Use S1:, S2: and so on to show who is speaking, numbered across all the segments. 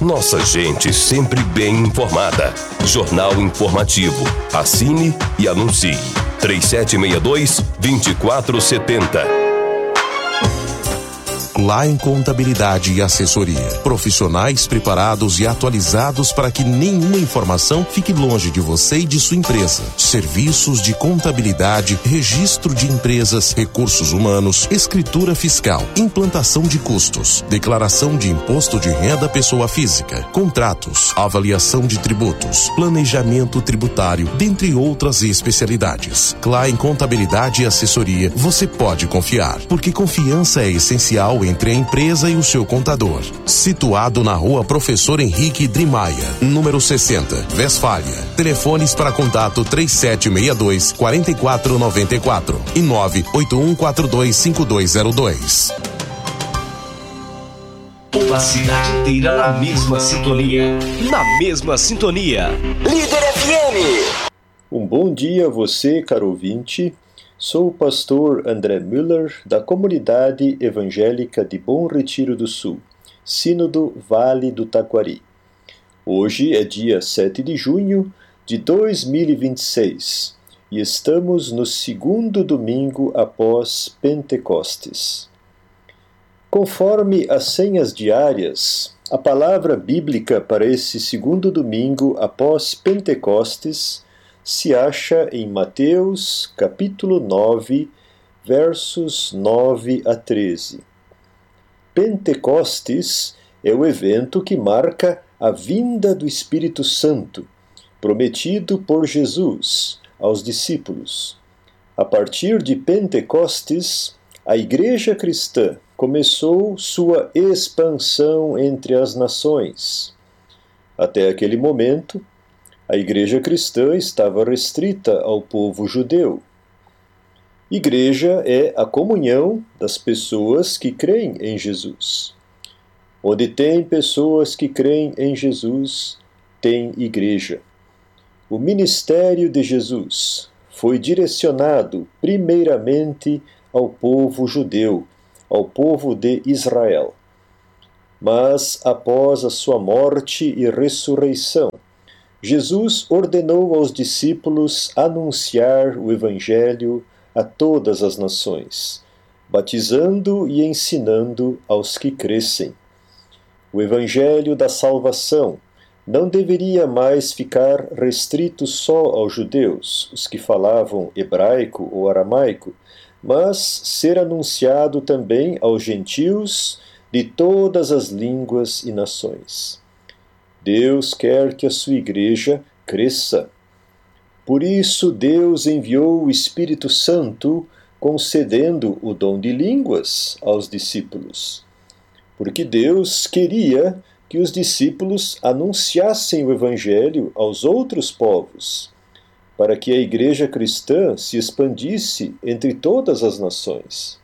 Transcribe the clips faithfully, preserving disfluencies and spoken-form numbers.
S1: Nossa gente sempre bem informada. Jornal Informativo. Assine e anuncie. três sete seis dois, dois quatro sete zero.
S2: Klein Contabilidade e Assessoria. Profissionais preparados e atualizados para que nenhuma informação fique longe de você e de sua empresa. Serviços de contabilidade, registro de empresas, recursos humanos, escritura fiscal, implantação de custos, declaração de imposto de renda pessoa física, contratos, avaliação de tributos, planejamento tributário, dentre outras especialidades. Klein Contabilidade e Assessoria, você pode confiar, porque confiança é essencial entre a empresa e o seu contador. Situado na rua Professor Henrique Drimaia, número sessenta, Westfália. Telefones para contato três sete seis dois, quatro quatro nove quatro e nove oito um quatro dois cinco dois zero dois.
S3: Uma cidade inteira na mesma sintonia. Na mesma sintonia. Líder F M.
S4: Um bom dia a você, caro ouvinte. Sou o pastor André Müller, da Comunidade Evangélica de Bom Retiro do Sul, Sínodo Vale do Taquari. Hoje é dia sete de junho de dois mil e vinte e seis e estamos no segundo domingo após Pentecostes. Conforme as senhas diárias, a palavra bíblica para esse segundo domingo após Pentecostes se acha em Mateus, capítulo nove, versos nove a treze. Pentecostes é o evento que marca a vinda do Espírito Santo, prometido por Jesus aos discípulos. A partir de Pentecostes, a Igreja Cristã começou sua expansão entre as nações. Até aquele momento, a Igreja Cristã estava restrita ao povo judeu. Igreja é a comunhão das pessoas que creem em Jesus. Onde tem pessoas que creem em Jesus, tem igreja. O ministério de Jesus foi direcionado primeiramente ao povo judeu, ao povo de Israel. Mas após a sua morte e ressurreição, Jesus ordenou aos discípulos anunciar o Evangelho a todas as nações, batizando e ensinando aos que crescem. O Evangelho da salvação não deveria mais ficar restrito só aos judeus, os que falavam hebraico ou aramaico, mas ser anunciado também aos gentios de todas as línguas e nações. Deus quer que a sua igreja cresça. Por isso, Deus enviou o Espírito Santo, concedendo o dom de línguas aos discípulos. Porque Deus queria que os discípulos anunciassem o Evangelho aos outros povos, para que a igreja cristã se expandisse entre todas as nações.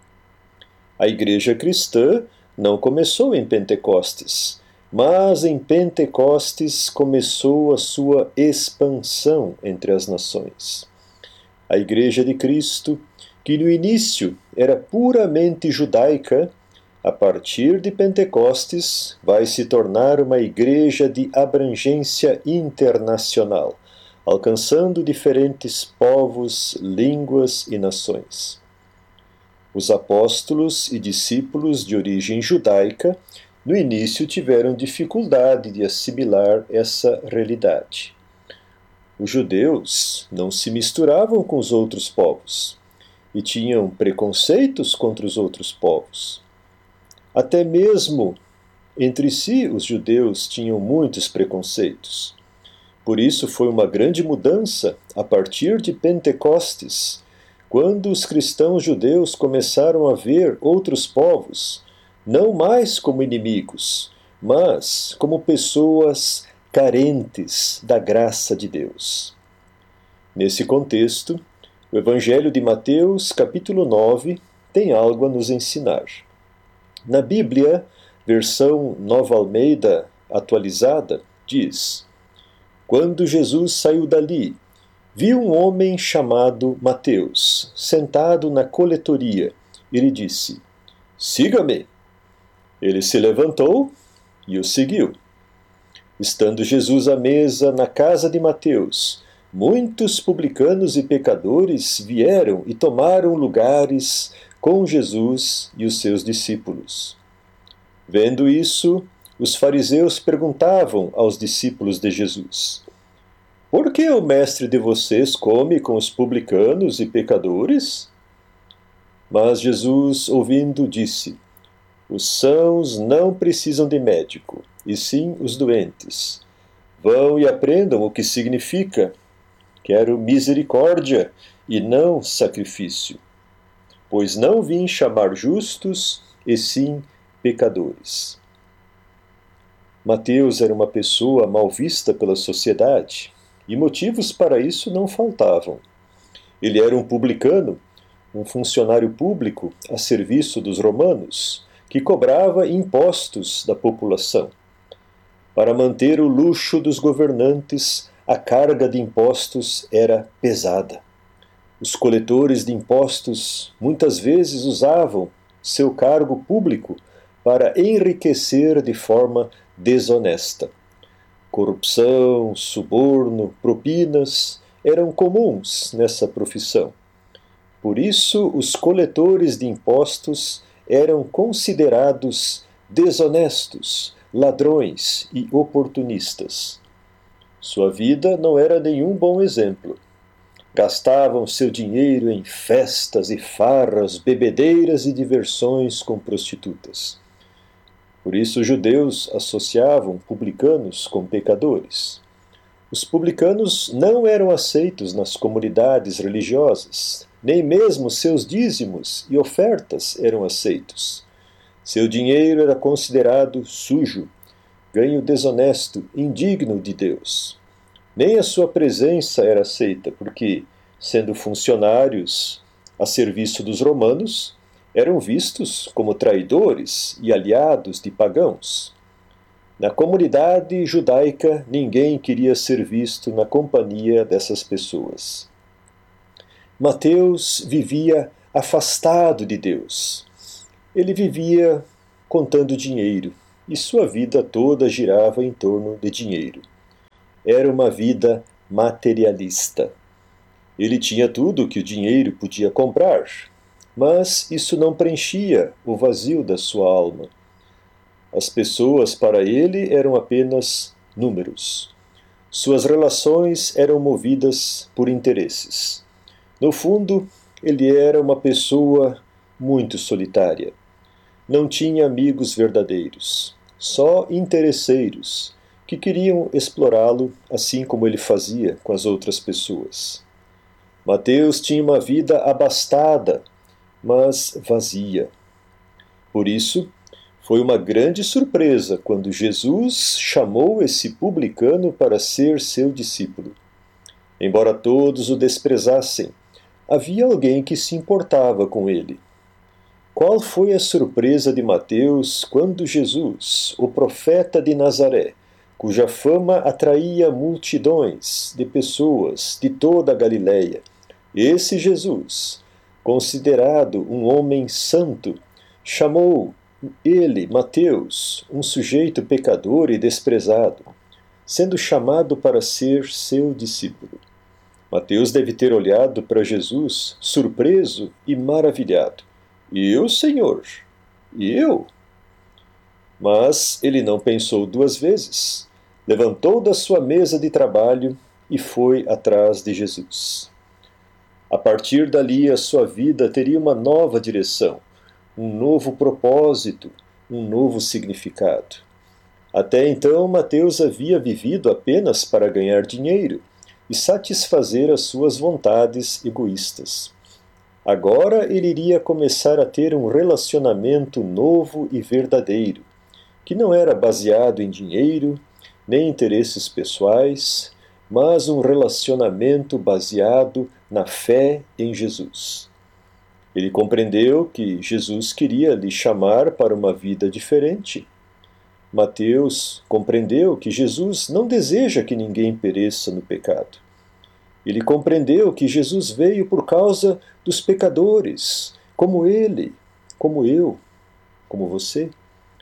S4: A igreja cristã não começou em Pentecostes, mas em Pentecostes começou a sua expansão entre as nações. A Igreja de Cristo, que no início era puramente judaica, a partir de Pentecostes vai se tornar uma igreja de abrangência internacional, alcançando diferentes povos, línguas e nações. Os apóstolos e discípulos de origem judaica no início tiveram dificuldade de assimilar essa realidade. Os judeus não se misturavam com os outros povos e tinham preconceitos contra os outros povos. Até mesmo entre si os judeus tinham muitos preconceitos. Por isso foi uma grande mudança a partir de Pentecostes, quando os cristãos judeus começaram a ver outros povos não mais como inimigos, mas como pessoas carentes da graça de Deus. Nesse contexto, o Evangelho de Mateus, capítulo nove, tem algo a nos ensinar. Na Bíblia, versão Nova Almeida atualizada, diz: Quando Jesus saiu dali, viu um homem chamado Mateus, sentado na coletoria, e lhe disse: Siga-me. Ele se levantou e o seguiu. Estando Jesus à mesa na casa de Mateus, muitos publicanos e pecadores vieram e tomaram lugares com Jesus e os seus discípulos. Vendo isso, os fariseus perguntavam aos discípulos de Jesus: Por que o mestre de vocês come com os publicanos e pecadores? Mas Jesus, ouvindo, disse: Os sãos não precisam de médico, e sim os doentes. Vão e aprendam o que significa: quero misericórdia e não sacrifício. Pois não vim chamar justos, e sim pecadores. Mateus era uma pessoa mal vista pela sociedade, e motivos para isso não faltavam. Ele era um publicano, um funcionário público a serviço dos romanos, que cobrava impostos da população. Para manter o luxo dos governantes, a carga de impostos era pesada. Os coletores de impostos muitas vezes usavam seu cargo público para enriquecer de forma desonesta. Corrupção, suborno, propinas eram comuns nessa profissão. Por isso, os coletores de impostos eram considerados desonestos, ladrões e oportunistas. Sua vida não era nenhum bom exemplo. Gastavam seu dinheiro em festas e farras, bebedeiras e diversões com prostitutas. Por isso os judeus associavam publicanos com pecadores. Os publicanos não eram aceitos nas comunidades religiosas, nem mesmo seus dízimos e ofertas eram aceitos. Seu dinheiro era considerado sujo, ganho desonesto, indigno de Deus. Nem a sua presença era aceita, porque, sendo funcionários a serviço dos romanos, eram vistos como traidores e aliados de pagãos. Na comunidade judaica, ninguém queria ser visto na companhia dessas pessoas. Mateus vivia afastado de Deus. Ele vivia contando dinheiro, e sua vida toda girava em torno de dinheiro. Era uma vida materialista. Ele tinha tudo que o dinheiro podia comprar, mas isso não preenchia o vazio da sua alma. As pessoas para ele eram apenas números. Suas relações eram movidas por interesses. No fundo, ele era uma pessoa muito solitária. Não tinha amigos verdadeiros, só interesseiros, que queriam explorá-lo assim como ele fazia com as outras pessoas. Mateus tinha uma vida abastada, mas vazia. Por isso, foi uma grande surpresa quando Jesus chamou esse publicano para ser seu discípulo. Embora todos o desprezassem, havia alguém que se importava com ele. Qual foi a surpresa de Mateus quando Jesus, o profeta de Nazaré, cuja fama atraía multidões de pessoas de toda a Galiléia, esse Jesus, considerado um homem santo, chamou ele, Mateus, um sujeito pecador e desprezado, sendo chamado para ser seu discípulo. Mateus deve ter olhado para Jesus, surpreso e maravilhado. Eu, Senhor? Eu? Mas ele não pensou duas vezes. Levantou da sua mesa de trabalho e foi atrás de Jesus. A partir dali, a sua vida teria uma nova direção, um novo propósito, um novo significado. Até então, Mateus havia vivido apenas para ganhar dinheiro e satisfazer as suas vontades egoístas. Agora ele iria começar a ter um relacionamento novo e verdadeiro, que não era baseado em dinheiro, nem interesses pessoais, mas um relacionamento baseado na fé em Jesus. Ele compreendeu que Jesus queria lhe chamar para uma vida diferente. Mateus compreendeu que Jesus não deseja que ninguém pereça no pecado. Ele compreendeu que Jesus veio por causa dos pecadores, como ele, como eu, como você.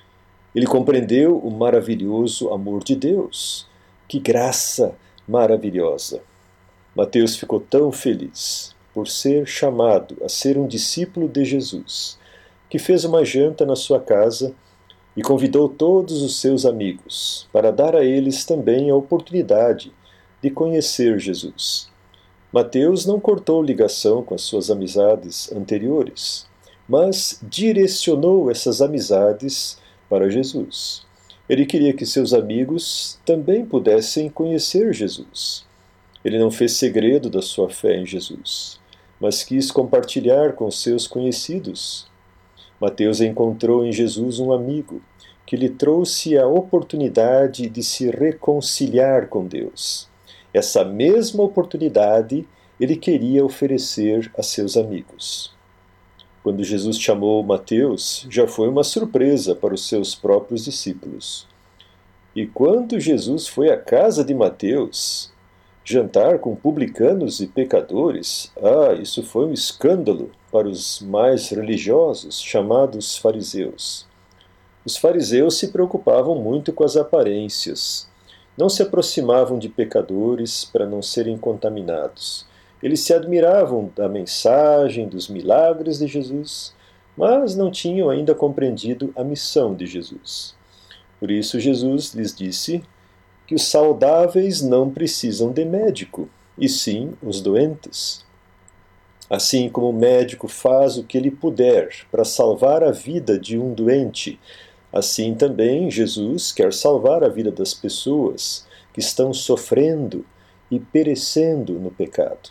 S4: Ele compreendeu o maravilhoso amor de Deus. Que graça maravilhosa! Mateus ficou tão feliz por ser chamado a ser um discípulo de Jesus, que fez uma janta na sua casa e convidou todos os seus amigos para dar a eles também a oportunidade de conhecer Jesus. Mateus não cortou ligação com as suas amizades anteriores, mas direcionou essas amizades para Jesus. Ele queria que seus amigos também pudessem conhecer Jesus. Ele não fez segredo da sua fé em Jesus, mas quis compartilhar com seus conhecidos. Mateus encontrou em Jesus um amigo que lhe trouxe a oportunidade de se reconciliar com Deus. Essa mesma oportunidade ele queria oferecer a seus amigos. Quando Jesus chamou Mateus, já foi uma surpresa para os seus próprios discípulos. E quando Jesus foi à casa de Mateus, jantar com publicanos e pecadores, ah, isso foi um escândalo para os mais religiosos, chamados fariseus. Os fariseus se preocupavam muito com as aparências. Não se aproximavam de pecadores para não serem contaminados. Eles se admiravam da mensagem, dos milagres de Jesus, mas não tinham ainda compreendido a missão de Jesus. Por isso Jesus lhes disse que os saudáveis não precisam de médico, e sim os doentes. Assim como o médico faz o que ele puder para salvar a vida de um doente, assim também Jesus quer salvar a vida das pessoas que estão sofrendo e perecendo no pecado.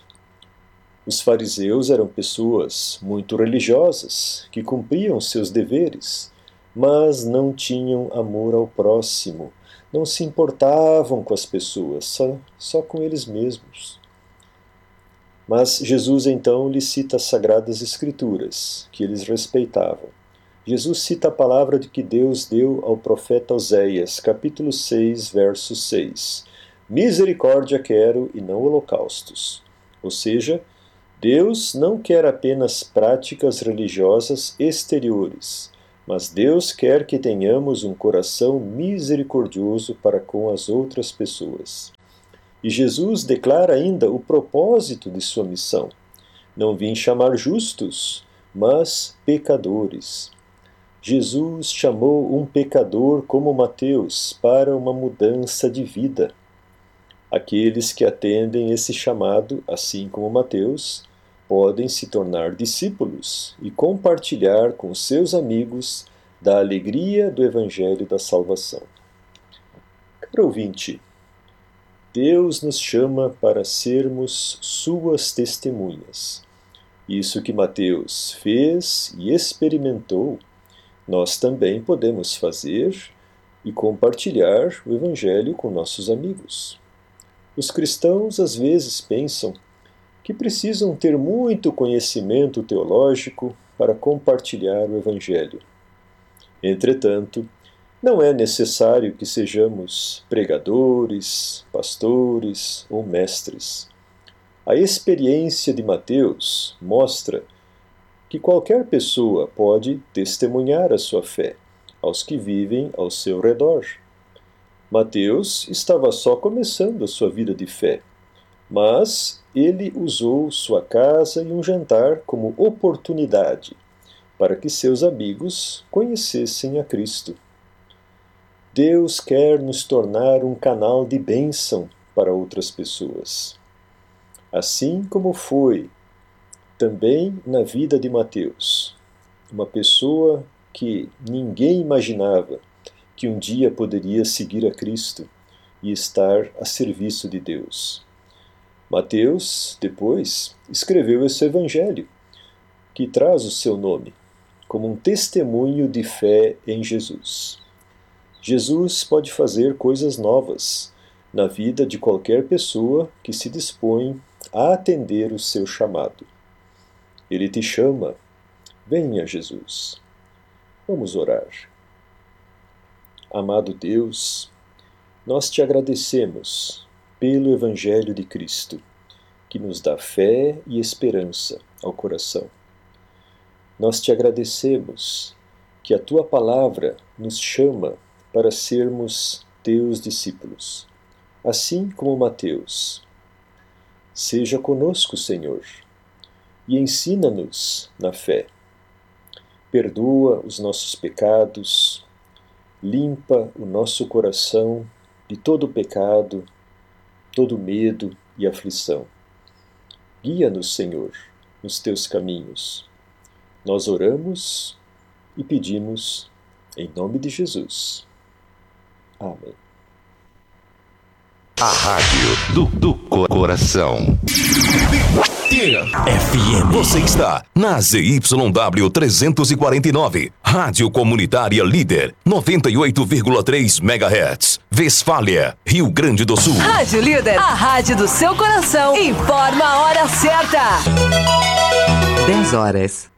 S4: Os fariseus eram pessoas muito religiosas, que cumpriam seus deveres, mas não tinham amor ao próximo, não se importavam com as pessoas, só, só com eles mesmos. Mas Jesus então lhes cita as Sagradas Escrituras, que eles respeitavam. Jesus cita a palavra de que Deus deu ao profeta Oséias, capítulo seis, verso seis. Misericórdia quero e não holocaustos. Ou seja, Deus não quer apenas práticas religiosas exteriores, mas Deus quer que tenhamos um coração misericordioso para com as outras pessoas. E Jesus declara ainda o propósito de sua missão. Não vim chamar justos, mas pecadores. Jesus chamou um pecador como Mateus para uma mudança de vida. Aqueles que atendem esse chamado, assim como Mateus, podem se tornar discípulos e compartilhar com seus amigos da alegria do Evangelho da Salvação. Caro ouvinte, Deus nos chama para sermos suas testemunhas. Isso que Mateus fez e experimentou, nós também podemos fazer e compartilhar o Evangelho com nossos amigos. Os cristãos às vezes pensam que precisam ter muito conhecimento teológico para compartilhar o Evangelho. Entretanto, não é necessário que sejamos pregadores, pastores ou mestres. A experiência de Mateus mostra que qualquer pessoa pode testemunhar a sua fé aos que vivem ao seu redor. Mateus estava só começando a sua vida de fé, mas ele usou sua casa e um jantar como oportunidade para que seus amigos conhecessem a Cristo. Deus quer nos tornar um canal de bênção para outras pessoas. Assim como foi também na vida de Mateus, uma pessoa que ninguém imaginava que um dia poderia seguir a Cristo e estar a serviço de Deus. Mateus, depois, escreveu esse Evangelho, que traz o seu nome, como um testemunho de fé em Jesus. Jesus pode fazer coisas novas na vida de qualquer pessoa que se dispõe a atender o seu chamado. Ele te chama. Venha, Jesus. Vamos orar. Amado Deus, nós te agradecemos pelo Evangelho de Cristo, que nos dá fé e esperança ao coração. Nós te agradecemos que a tua palavra nos chama para sermos teus discípulos, assim como Mateus. Seja conosco, Senhor, e ensina-nos na fé. Perdoa os nossos pecados, limpa o nosso coração de todo pecado, todo medo e aflição. Guia-nos, Senhor, nos teus caminhos. Nós oramos e pedimos em nome de Jesus. Amém.
S2: A rádio do, do coração.
S1: F M. Você está na Z Y W trezentos e quarenta e nove, Rádio Comunitária Líder, noventa e oito vírgula três megahertz, Westfália, Rio Grande do Sul.
S5: Rádio Líder, a rádio do seu coração. Informa a hora certa. dez horas.